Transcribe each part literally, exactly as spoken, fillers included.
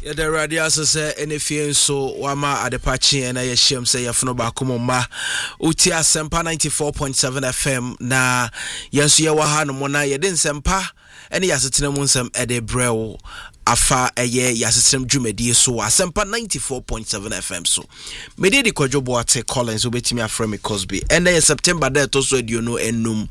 Yeah, the radio say any fear so wama adepachi and I shame say yafno bakumoma utia sempa ninety-four point seven F M na yensu ye waha no mona ye den sempa ene yasetena mu nsem ede brew afa eye yasetem dwumadi so asempa ninety-four point seven F M so me dey the Kojobo ate Collins obetimi afrɛ me Cosby and then September there to so aduonu enum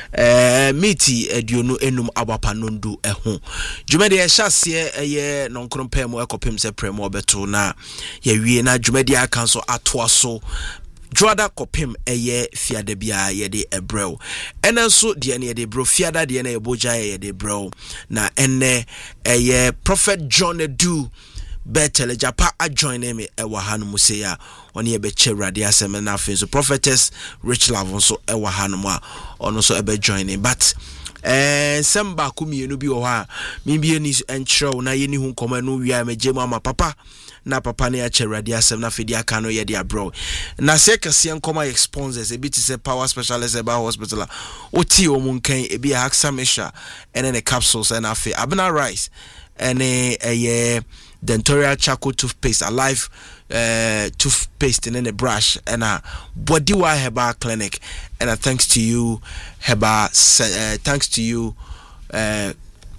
eh meti aduonu enum abapa nondu eho dwumadi e hyase eye nonkronpɛ mu ekopem se premo obeto na ye wie na dwumadi aka so atoa so Joada kopim eye fiada bia ye de ebrel ene so de ne de bro fiada de ne eboja ye de bro na ene eye Prophet John Edu betel japa a join me e wa hanu se ya oni e be che rade asem na afi so Prophetess Rich Love so e wa hanu a ono so e be join but eh semba kumienu bi wo ha mi bi ni enchro na ye ni hu nkoma no wi a megemu ama papa na papa na ya cheradi asem na fedi aka no ye dia bro na se kase nkoma sponsors e bi ti se power specialist e ba hospital oti o mun kan e bi Axa Mesha ene ne capsules and afi Abena Rice ene eye dentorial charcoal toothpaste alive uh toothpaste and a brush and a body wa herbal clinic and a thanks to you herbal uh, thanks to you uh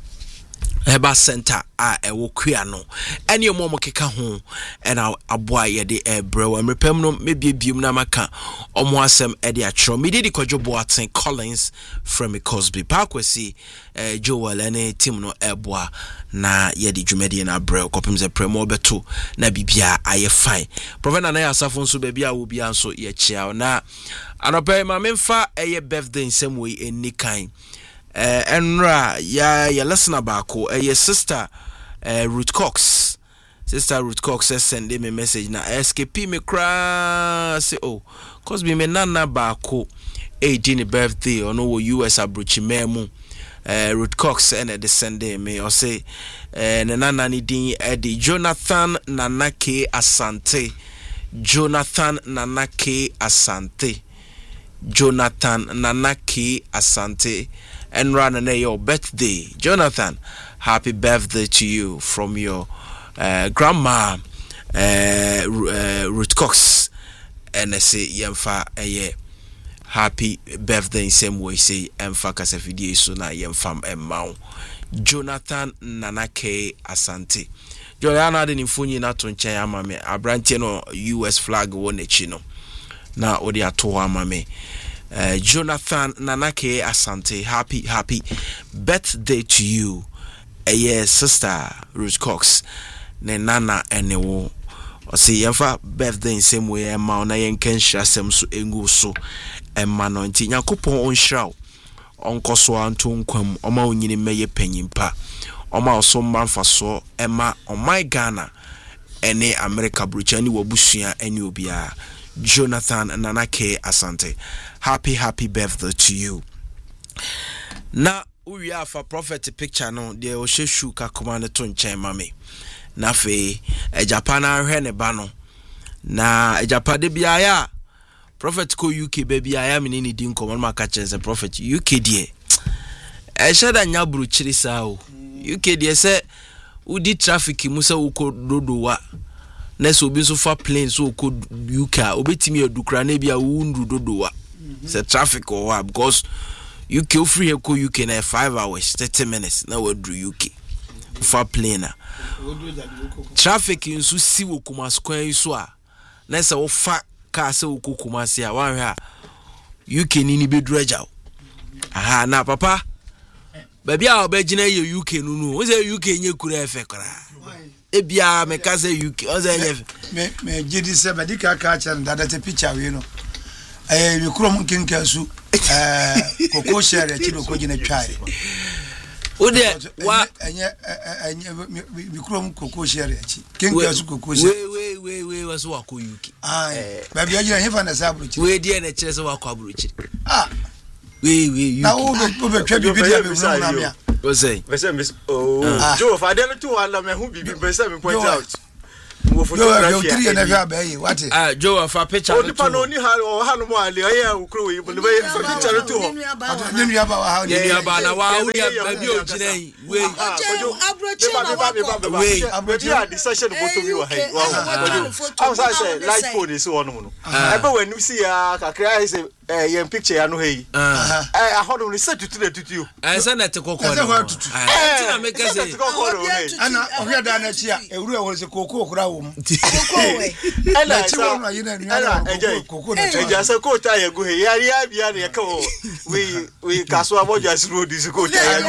Heba Center a ewo kua no ene omo mo keka ho ena aboa ye de ebrew amrepam no mebiebiem na maka omo asem e de atro me di Kojobo ate Collins from me Cosby Parkwesi eh Joel ene team no eboa na ye de dwumadi na brew kopem ze premo beto na bibia aye fine Prophet na ya asafo nso ba bia wo bia nso ye chia na anopa ma memfa eye birthday nsem we enikan Uh, enra ya ya listener baako uh, your sister uh, Ruth Cox sister Ruth Cox uh, send me message na S K P me cry say oh cause be me nana baako eighteen birthday ono wo U S abrochi memu uh, Ruth Cox and uh, the send me or say uh, nana ni din Eddie Jonathan Nanake Asante Jonathan Nanake Asante Jonathan Nanake Asante and run on your birthday. Jonathan, happy birthday to you from your uh, grandma uh, uh, Ruth Cox. And I say, Yemfa, a year. Happy birthday in same way, say, Emfa Kasafidi, so na Yemfam and Mao. Jonathan Nanake Asante. Joanna didn't funny not to Chayama, a brantino U S flag one chino. Na odi atoa mame. Uh, Jonathan Nanake Asante, happy happy birthday to you. A uh, yeah, sister Ruth Cox. Ne nana enewo. O say yemfa birthday in same way emma na yenken hyasem so engu so emma no nti Yakopon onhraw. Onkoso anto nkwam oma onyini meye panyimpa. Oma oso manfa so emma on my Ghana ene America bruchani wabusua ene obia. Jonathan Nanake Asante, happy happy birthday to you. Na we are for prophet picture no de o hwehwu ka command to nchen mame na fe e Japan ahwe ne ba no na e Japan de bia ya prophet ko U K baby aya me ni din command maka chense prophet U K de e sheda nya buru chiri sa o U K de se udi traffic mu se uko dodowa Neso obi so fa plane so ko U K obetimi adukra na bia wundu dodowa se traffic or what because U K free ko U K na five hours thirty minutes na wadru U K fa plane na traffic nso si wo Kumasi kwan so a na se wo fa car se wo Kumasi a wan hwe a U K ni ni bedru agya aha na papa baby a obegina ye U K no no wo se U K nye kura efe kra ebia me ka say U K oza enye me me gidi se ba dika ka cha ndada te picture we no eh me kuro mun kinka su eh koko share chi do ko gina tware o de wa enye enye me kuro mun koko share chi kinka su koko share we we we we was wa ko U K ah ba bia gina hefa na sa abruchi we de na kire se wa ko abruchi ah we we U K na o be twa bibi dia be no na me o say we say miss oh Joe fa dem to one me hu bibi be say me point out wo photography three na hwa ba yi what ah Joe fa picture o nipa no ni ha o ha no mo ale o ya ukro we bo ne be picture to ho ne nua ba wa ha ne nua ba na wa wo ya ba bi o gina yi we abrochi na wa we abrochi a the session photo bi wa ha wa I say light phone is one no e be when you see ya kakra say eh yen picture ya no he eh ahodo ni set tutu na tutu eh say na te kokko na eh na make say ana ohia da na chi a ewuru e wo se kokko okura wo mu kokko we ana chi wo na yina nua na kokko na chi ja say ko ta ye go he ya ya bia na ye ka wo we we kaso aboja siro di se ko ta ya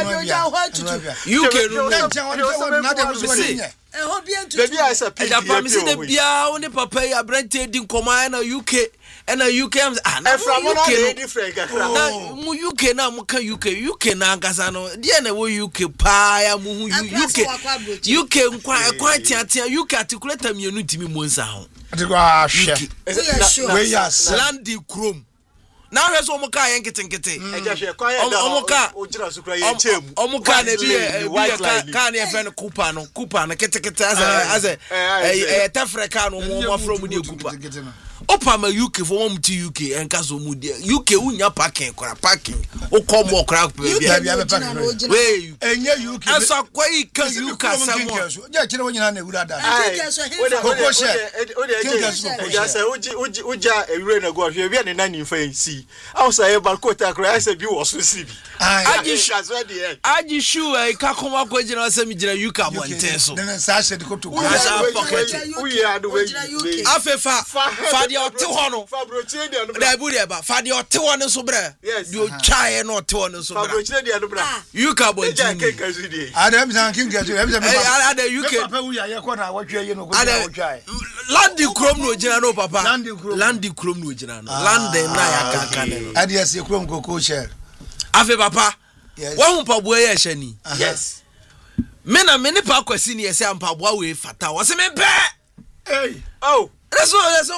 U K no na de muso ni eh bia ntutu baby I say pia pia bia wo ne papa ya brante di nkoma na U K na U K am ah na U K different kakra na mu U K na mu ka U K U K na angasa no de na wo U K pa ya mu hu U K U K nkwa ekwa tiatia U K articulator mienu timi mo nsa ho atikwa ahwe we yes landi krom na hwe so mo ka yen kitenkete eja hwe kwa ya da o mo ka o jira sukura ye chemu o mo ka na bi e ka na e fe no kupa no kupa no kitekete asa asa eh tafre ka no mo mo from di kupa opa ma U K for one to U K enka so mu dia U K unya parking kora parking o kom mo kora bia bia be parking we enye U K asa kwa i ka U K samo ya kire wonyina na ewura da kokko she o de eje ya say uji uji uja ewure na go hwe bia ne nani fa si awsa e balkota kora asa bi wo so si bi aji aji shu e ka koma ko jina asa mi jina U K abonten so na sa she de ko to asa pocket u ya do we afefa fa de ote ho no fabrochie de no da bu de ba fa de ote ho no so bre de o twae no ote ho no so bra fabrochie de no bra U K abonten adam san king get em say ada U K papa wu ya ye ko na watwe ye no ko na watwae landi krom no jina no papa landi krom landi krom no jina no landi na ya kaka ne no ade ase krom kokko share afi papa wa hu paboa ye hye ni yes me na me ne pa kwasi ni ye se ampaboa we fata wo se me pe hey oh eso eso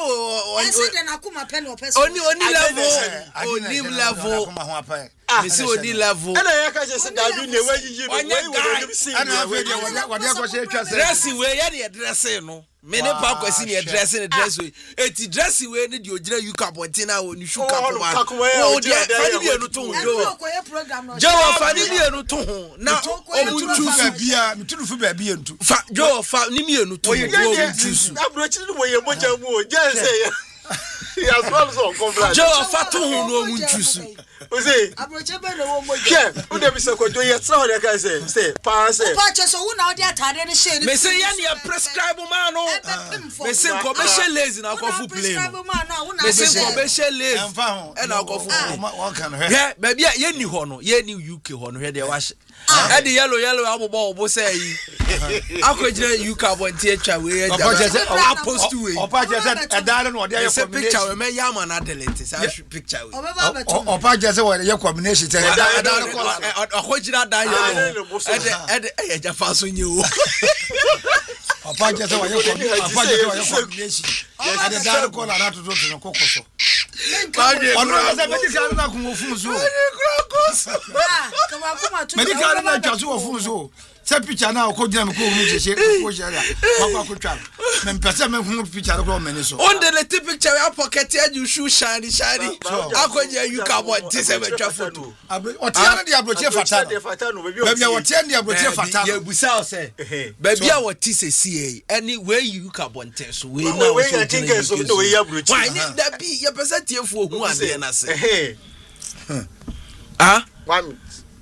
oni oni level oni level me si oni level ana ya ka se dabi ne wa yiyi no we wo si ana afi de wode wode ko se twa se dress we ye de dress no me ne pa kwasi ni dress ni dress we eti dress we ne de ogira U K abonten na oni shu ka kuma o de fani bi enu to jo jo fani bi enu to ho na omuntu fa bia mitunu fu ba bia entu fa jo fa ni mi enu to ho omuntu abrochi ni wo ye moja mu o je se ya ya so so konfra jo fa to ho no omuntu su o se abrochi be no wo moja ke o de bi se ko jo ye tra ho de ka se se pa se pa che so wo na o de atade ne she ni me se ya ne prescribe man no me se ko be she lazy na ko fu play me se ko be she lazy emfa ho e na ko fu wo kan he he ba bia ye ni ho no ye ni U K ho no he de wa e de yellow yellow abobo obo say yi akojire U K abonti atwa we ya ja post we opa je se edare no de ye picture we me ya man na delete say picture we opa je se we ye combination say edare ko akojira da yellow e de e de e ja fa so nyi o opa je se we ye combination opa je se we ye combination edare ko la na to to no kokoso ono se medical na ku ofun so ah kama kuma tu medical na twa so ofun so se picture na ko gina me ko mu jeje ko jara kwa kwa twa me mpese me hu picture ko me ni so on the little picture we pocket you shoe shiny shiny akoje U K abonti se me twa photo oti ana dia broche fata baby oti ana dia broche fata ya busa o se baby a woti se see any way U K abonti so we na we ya tinga so no we ya broche why ni da bi ya pese tiefo hu ade na se ah one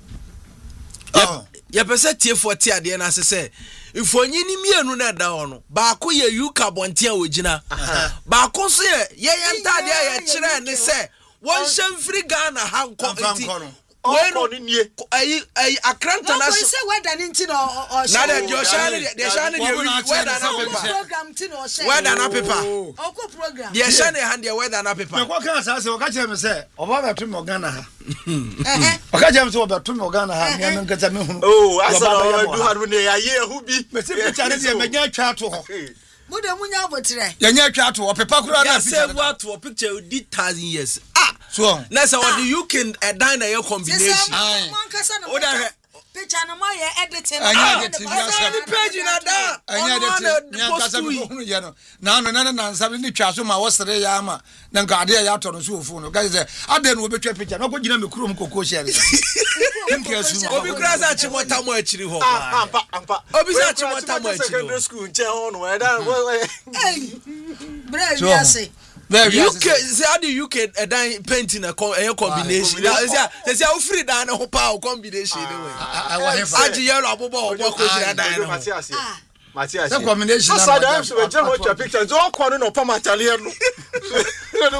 ya pese tiefo ti ade na se se ifonyi ni mienu na da ho no ba ko ye U K abonti a ogina ba ko so ye ye yentade a ye kire ne se won hemfiri Ghana ha nko enti we no nie ayi ayi akranta na so say weda ni nti no o na de jo share de share de weda na paper program ti no share weda na paper o ko program de share hand de weda na paper me ko kan sa se o ka kire me se oba ba tu mo Ghana ha eh o ka kire me se oba tu mo Ghana ha me me nkata me hu oh asa do hadu ne ya ye hu bi me se picture de me nya twa to ho mo de munya abotre ya nya twa to o pepa kura na picture say what to picture di thousand years ah so na say what the U K and a diner your combination man kasa na o da picture no more editing anya editing the page na da anya editing nya kasa bi ko hunu ye no na no na na nsa ni twa so ma wo sere ya ama na nka ade ya to no so ofu no guys say ade no obetwa picture na ko gina me kurom koko share nke asu obi kura za chi mota mo achiri ho ampa ampa obi za chi mota mo achiri secondary school nche ho no e da hey brave yase U K say how the U K a dan painting a combination say say how free dan ho pa combination anyway I want him aji yellow abobo obo ko jira dan no Matias Matias the combination so I have to just watch your picture so ko no pa matale no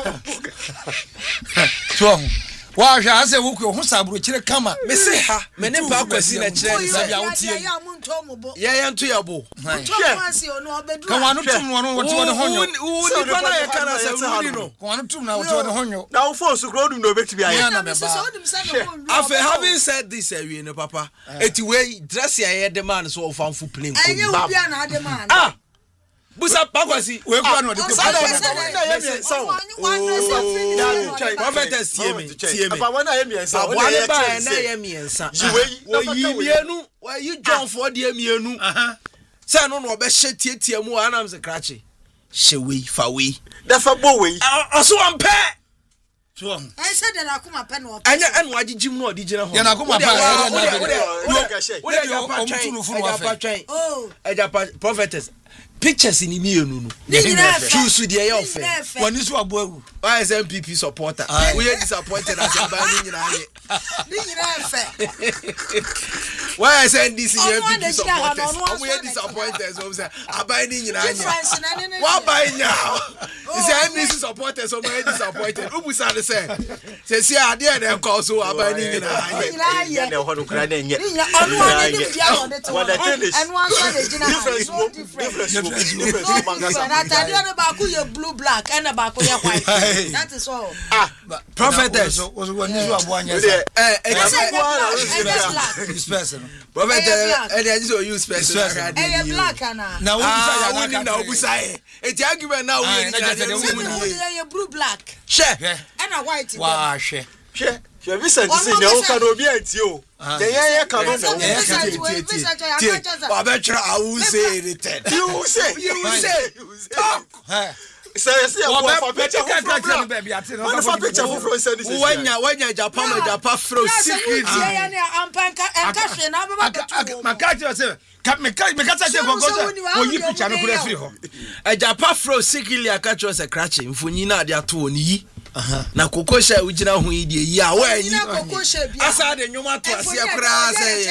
so wa hwa ase wo ko ho saburo kire kama me se ha me ne pa kwasi na kire ni sabia wotie ya mu ntomo bo ye ye nto ya bo ntomo ase ono obedu kan wanu tum no wote wo de honyo wo ni pa na ye kana sa wuri no kan wanu tum na wote wo de honyo na wo phone so grow dum no beti bi aye na me ba after having said this we no papa eti we dress ya ye de man so fanfu plane ko enye obi na ade man ah busa pakwasi we kwa no de ko prophetess tie me tie me apa wana ye miensa o de ba na ye miensa wo yi mienu wo yi John for de mienu say no no obe hye tietie mu anam se krache hye we fa we da fa bo we oso ampe so I said that akuma pe no anya anu agigim no odi gina ho ya na akuma pa ya na wo de ya pa twen oh eja pa prophetess pictures in mienu no choose the your friend woni so abo awu why is M P P supporter we are disappointed as a band ni nyina ye ni nyina fe why is N D C M P P supporters we are disappointed so say aban ni nyina ye why buy now is N D C supporters so we are disappointed ubusa de say say see ade e dey call so aban ni nyina ye na ho no kra na nye ni onu ani ni bia no de to enu anso de gina difference blue black and back white. That is all. Ah, prophetess. Was one you abwanya. Eh, eh, this person. Prophetess, and I just use person. Eh, black ana. Now we need now busai. It's argument now we need blue black. Share. And a white. Wow, share. Share. Share Vincent say no can obi antio. The ye can no no. Babechra I will say it. You say, you say. Talk. Say say what for picture for baby ati no for picture for send this. When ya when ya Japan Japan throw secret. Ya na ampanka enka hwe na baba betu. Makaji say me me kata say gogo wo yi picture no kura free ho. E Japan throw secretly akacho say crash mfonyi na ade ato oni yi. Na kokosha ugina ho yi de yi a wo anyi asa de nwoma to ase akura say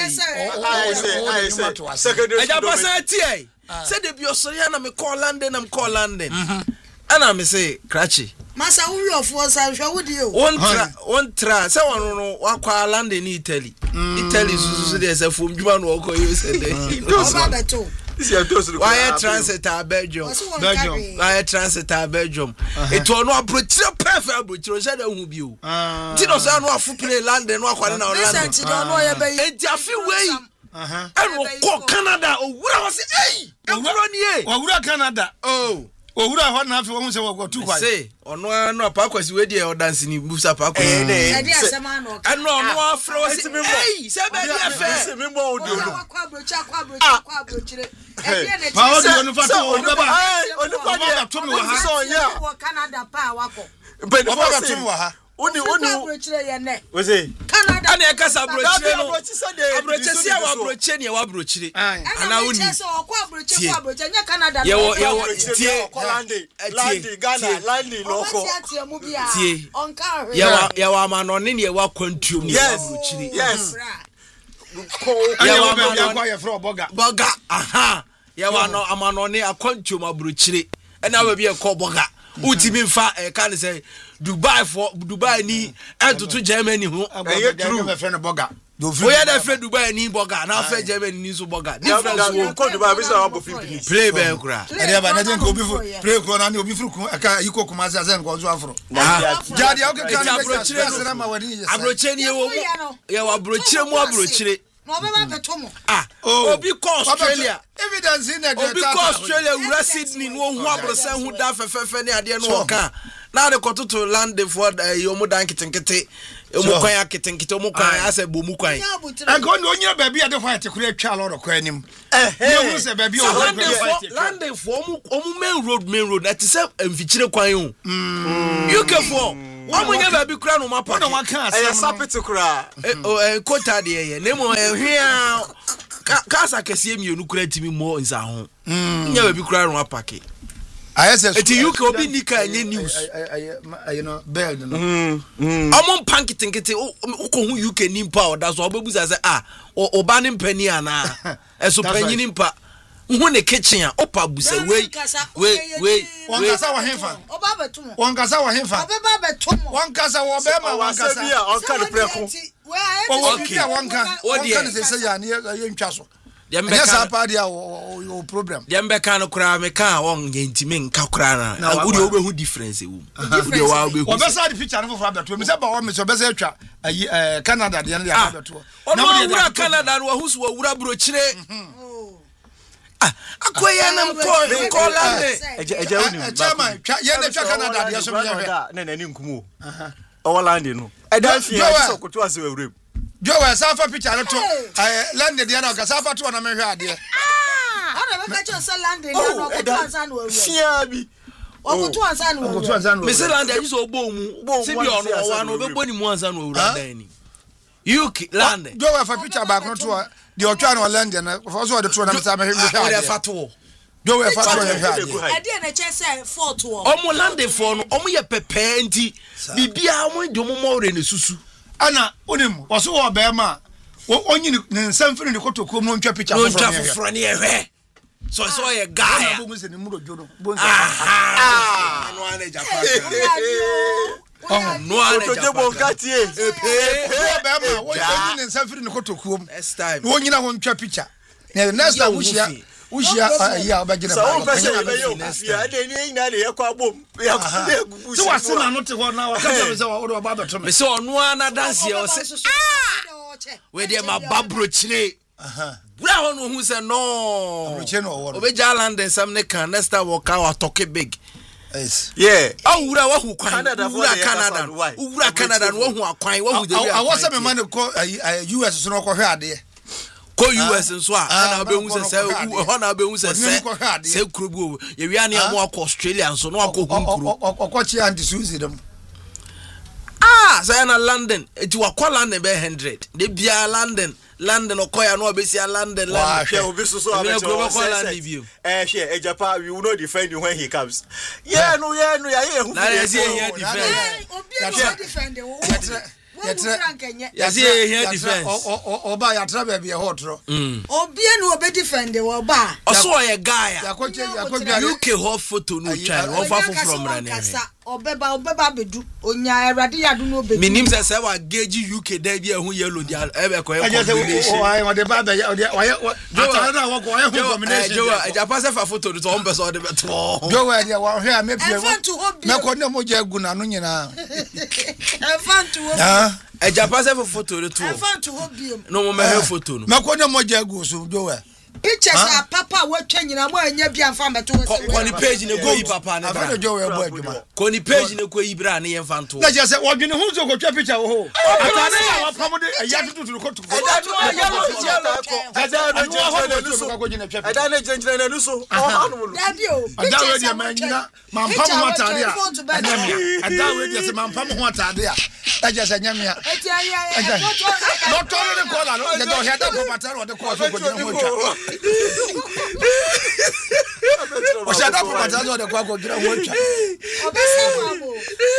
I say secondary school Japan say tie say de bi osori na me call London na me call London ana me say crash masa wuri of us I hwe wudi o one tra one tra say won no wakwa London in Italy Italy susu de say fom djuma no ko you say de oba beto why transit to Belgium Belgium why transit to Belgium it was no abrochire perfect abrochire say da hu bi o ti no say no afu play London no akware na London no ye be e dia fi wey aha and we go Canada owura was say eh owura ni e owura Canada oh owura ho na afi wo say we go two kwai say ono no pa kwasi we dey o dance ni busa pa kwasi eh dey asema no and no no afro was eh say be dey fe say me mo odi olu akwa abrochire akwa abrochire akwa abrochire pa odi onu fa to onu ba onu pa dey to me wa ha so yeah wo Canada pa wako but o ba to me wa ha oni oni abrochire ye ne we say Canada ana e kasa abrochire no abrochire si awa abrochire ne wa abrochire ana woni so akwa abrochire kwa abrochire nya Canada ye wo ye wo tie Landi Landi Ghana Landi loko tie ye wa ye wa manone ne ye wa kwantuom ne abrochire yes ye wa be akwa ye fro boga boga aha ye wa no amanone akwantuom abrochire ena ba bi e ko boga utimi mfa e kan say Dubai for Dubai ni entutu Germany ho e true me friend boga do free da friend Dubai ni boga na fa Germany ni so boga difference wo ko Dubai be say abo fifty play be kura e dey ba na den ko obi fu play ko na ni obi fu ku aka yiko kuma za zen ko zo afro jadi o ke kan abrochire ma wani yes abrochire ni wo ye wa abrochire mu abrochire no be ba beto mo ah obi ko Australia evidence in the obi ko Australia ura Sydney no hu abrosan hu da fefefe ne ade no ka na de kototo land for yomu dan kitenkete Omu kwan aketenkete omu kwan ase bo mu kwan. Anko no onyina ba bia de white kura atwa lord kwa anim. Eh eh. You say ba bia o white. London for omu omu main road main road na te say amfikyire kwan o. Mm. U K for omu nya ba bi kura no mapa. No one can say. Eh sapete kura. Eh kota de ye. Nemo ehwe kasa kese mienu kura timi mo nsa ho. Nya ba bi kura no mapa ke. I say eti U K obi nika nye news. You know, bell no. Mm. Amon panketinkete uko hu U K nimpa o da so obebuza say ah oba ne mpani ana. Eso panyi nimpa. Hu ne kitchen a opa busa we we we wankasa wa hemfa. Oba betum. Wankasa wa hemfa. Oba betum. Wankasa wa be ma wankasa bia onka ne preko. Okay. Wanka. Wanka ne say ya ne ye ntwa so. Yes, I party our program. The Ambeka no cry, me can one gentleman, Kakrana. Now, would you who difference? Who beside the picture of Robert to Mister Baum, Mister Bezetra, Canada, the only other two. Oh, Canada, who's were broche. Ah, Aquayanam call, call Lande. Chairman, Canada, yes, Nananim. Oh, Landino. I don't feel so to us. Joe Safa picture to I landed the other Safa to an American. Ah, I never catch us landing. Oh, Siabi. Oh, to us and Mister Landed is so boom, Sibion, one of the body ones and Randani. You landed. Joe have a picture back to the Oceano London, also the two of them. Fatu. Joe have I didn't say four to Omo landed for Omo ya pepenti. Bibia, I want to more in the Susu. Ana onim waso wo be ma onyi ne nsamfiri ne kotoko mo ntwa picture for from here for ne ehwe so so ye guy bo se ne mu dojo no bo ah no ane japa oh no ane japa bo katie epe be ma wo onyi ne nsamfiri ne kotoko mo next time onyi na ho ntwa picture next time wo shia Ushia ya obagina ba. So person be yo kufia de ni ina de yakwa abom. Ya kugu. So wase na no te ho na wakata be se wo do ba beto me. Me se onu ana dance ye o se. We de ma babro chire. Aha. Bra ho no hu se no. Babro chire no wo. Obeja London sam ne kan next time wo ka wa toke big. Yes. Yeah. Awura wa hu kwan. Awura Canada. Awura Canada no hu akwan wa hu de wi. Awo se me man ko U S so no ko hwe ade. Ko U S nso a na be hu se se ho na be hu se se se krubu ye wi ane am akọ Australia nso no akọ hunkuru okọchi anti suzi dem ah say na London eti wakọ London be one hundred de bia London London okoya no obesi London London hwe obi so so abet eh hwe ejapa we will not defend you when he comes yeah no yeah no yeah hu na ye say defend obi no defend o ya see here defense oba ya tra ba be hotro obi enu obe defend oba oso ye guy ya ko ya ko U K hot photo no try one far from run obeba obeba bedu onya erade yadu no obedu minim se se wa gauge U K da bia hu yellow dia e be ko combination o ai o de ba be o de atara na wo ko ai hu combination jo ja pass fa photo to on person de beto jo wa dia wa hwe a me pie me ko ne mo je agu na no nyina e fan to ah e ja pass fa photo to e fan to hobiem no mo me he photo no me ko ne mo je agu so jo wa pictures a papa watwa nyina mo anya bia mfa meto wo se ko ni page ne go yi papa ne bra jo we bo adwuma ko ni page ne ko yi bra ne yemfa nto na je se wo dwene hu so ko twa picture wo ho atane ya wa pam de ya tutu ko to eda no ya lo ti ala ko eda no je no so eda ne je je no so o hanu mu da bi o eda we de ma nyina ma pam ho atade a anyamia eda we de se ma pam ho atade a da je se anyamia eti aya no to no ko la no je do he da ko pataro de ko so ko de ho twa o se da po matazo de kwa ko gira woncha obesa mabo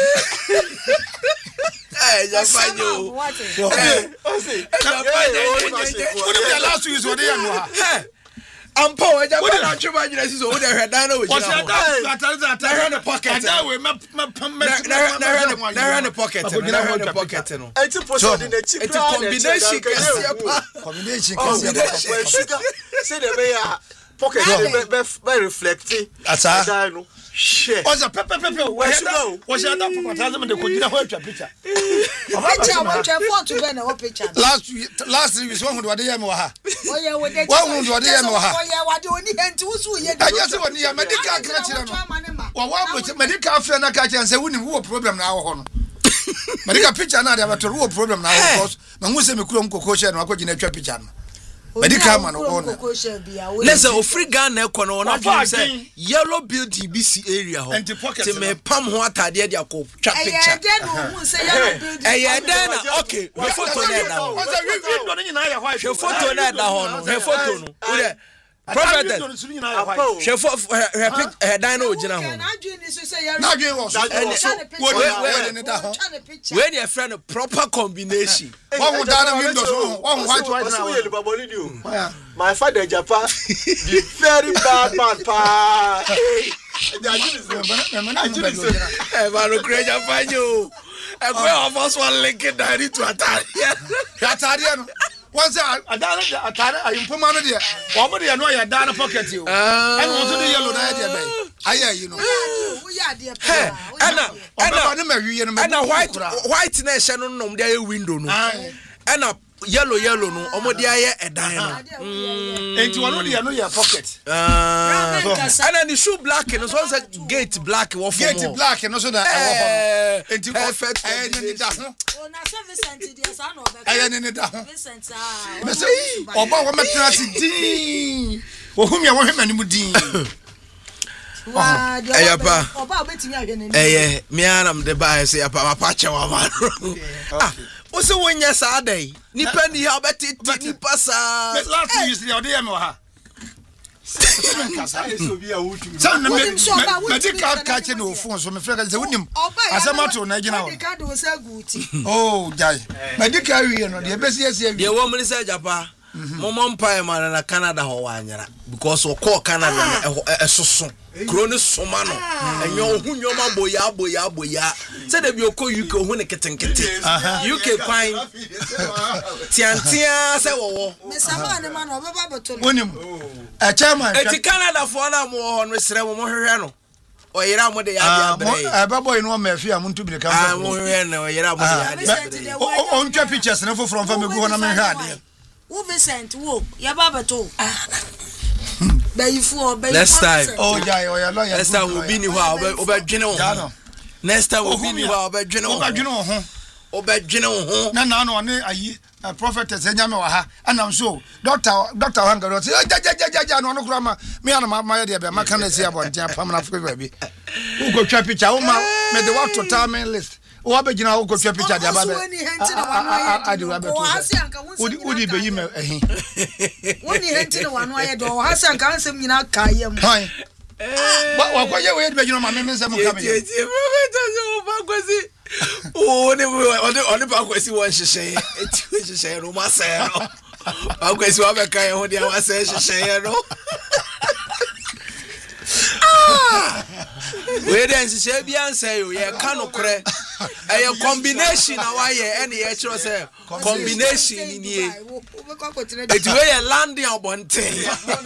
eh ya fanyo eh o se ya fanyo o de last week so de ya no ha ampa we ja ba na tweba nyina siso wo de hwe dan na wo o se da atare atare ne pocket da we me me me na ne pocket na ne pocket no enti poso de na chi enti combination kasi apa combination kasi apa sugar say de be ya pocket be be reflecting asa no shit oza pepe pepe wo shada wo shada papa tazo me de ko gina ho atwa picture picture wo twa photo be na wo picture last last week so hu de wade yem wo ha oye wo de wo hu de wade yem wo ha oye wade oni henti wo so ye de anya se woni ya medical kra kire no wa wa medical afre na ka kire se woni wo problem na wo ho no Medical picture na dey better wo problem na because ma hu se me kuro mkoko share na akogina twa picture no. Medical man go na. Let's say free Ghana ko no na dream say yellow building B C area ho. Te me pam ho atade dey akọ twa picture. Eh dey no hu say yellow building. Eh dey na okay, me photo na da ho. She photo na da ho no, he photo no. Wo dey Prophet Chef of her dino original home. Now you was when your friend a proper combination. One would down the windows, one white white now. My father Japan the very bad man pa. Evano Creja Fanyo. And where of us one linking down to Atalia. Atalia. Once I done a tana, I implement there. One body I know I done a pocket you. And also the yellow idea, I you know. Anna, Anna, Anna, white, white nation on their window, Anna, yellow, yellow, no, Omodia, a diana. And you know your pocket. And then the shoe black and also gate black, gate black, and also that. And you perfect. I am in it. Oba wa matrasi din. Wo hum ya wo hema ni mudin. Wa de oba oba obetimi ahwe ni. Eh me anam de ba se ya pa pa che wa ma. Ah, wo se wonya sa dai. Nipa ni ha obeti nipa sa. Last year you dey me wa ha. Some medical catch no phone so me freka say wonim asemato na gina wo oh jai medical we no dey besi ese dey wo me say japa momo mpa ma na Canada ho wa anyara because o call Canada esoso kro ne soma no enyo hu nyoma boya boya boya say dey bi okọ U K hu ne ketenkete U K kwan tiantia say wo wo me sama ne ma no baba beto wonim e chairman e ti Canada fo na mo ho no sere mo hwehwe no o yira mo de ya dia bre e baba no ma afia mo ntu bi kan ah mo hwehwe no o yira mo de ya dia on twa pictures ne fo from family go na me hwa de wo Vincent wo ya baba beto next time oh yeah oh yeah next time we be ni ho obedwene ho next time we be ni ho obedwene ho obedwene ho obedwene ho na na no ne ayi prophetess enyame wa ha anam so doctor doctor hangaro say ja ja ja ja no no kura ma me ana ma ma de be ma kan say abonte apam na fo ba bi wo go twa picture wo ma me de what to time list wo abegina wo go twa picture de aba be adi wa be to udi udi be yi me ehin woni henti no wano aye do hasan kan sem nyina kaayam hai eh wa ko ye we de be gina ma me nsem ka me ye ye prophetess wo ba kwesi o ne o ne ba kwesi won hyehyɛ eti hyehyɛ no ma sɛ no ba kwesi wa be kan ho de wa sɛ hyehyɛ no we dey hyehyɛ bi ansɛ yo ye ka no korɛ eh combination na wa ye ene ye kyerɛ sɛ combination ni nie eti we ye landing abonten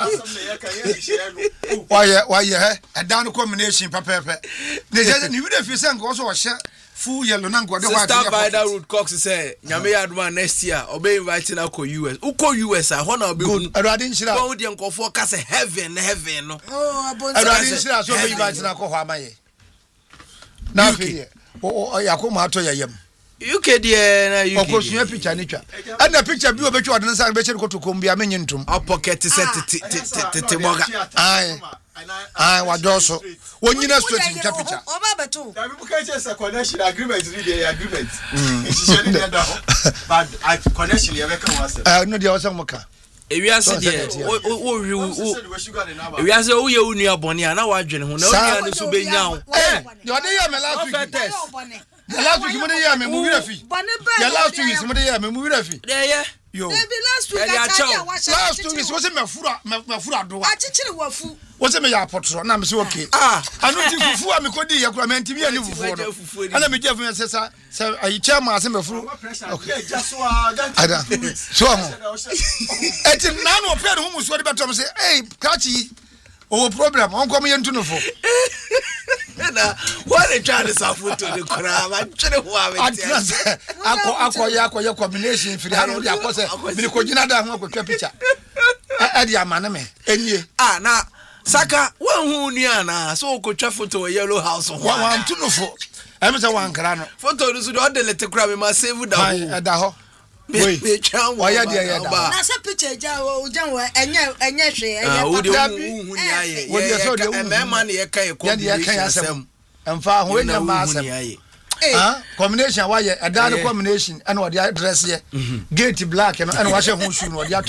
wa ye wa ye e dan combination papepe ne je ni we dey fi sɛ nko so wo hye full yellow na nko de wa start by that root cox say nyame yaduma next year obe invite na ko U S uko U S a ho na obe hu Erade nshira ko de nkofo ka say heaven heaven no oh abonsa Erade nshira so obe invite na ko ho amaye na fi o yakoma ato yayem U K de na U K okosuya picture ni twa ana picture bi obetwa odene san be chere ko to kombi amenye ntum a pocket set ti ti ti boga ai ai wa doso wonyina straight in picture oba beto na people can say connection agreement read the agreement it's sharing the other but I connection you make one say ah no dia wasa moka ewiase de wo wo ewiase wo ye unu abone ana wa adwene ho na unu anu so benya ho eh de ode ye me last week the last week mo de ye me mu wira fi the last week is mo de ye me mu wira fi de ye yo maybe last week I tell you what last week is wo se me fura me fura do a chichiri wafu wo se me ya potro na me se okay ah anu ti fufu a me kodi ye kura me ntimi ani fufu no ana me jefu se sa se ayi chairman se me furu okay ada so ho eti na no pe no mu so de betom se hey kachi o problem on kom ye ntunu fo na what they try to suffer to the crowd I try to wa me akọ akọ ya akọ ya combination firi ha no de akọ se me ko gina da ho akọ picture e de amane me enie ah na saka wan hu nua na so ko twa photo yellow house ho wa ntunu fo Em say wan kra no. Photo no so do delete kra me ma save down. Ai, da ho. Wait. Why ya dey ya da. Na say picture ja o ja wo enye enye hwe enye pa. Wo hu ni aye. Wo dey so dey hu. E ma na ye kan e combination. Emfa ho enya ma asem. Ah, combination why ya da combination and what the address here. Gate black and what she ho shoe no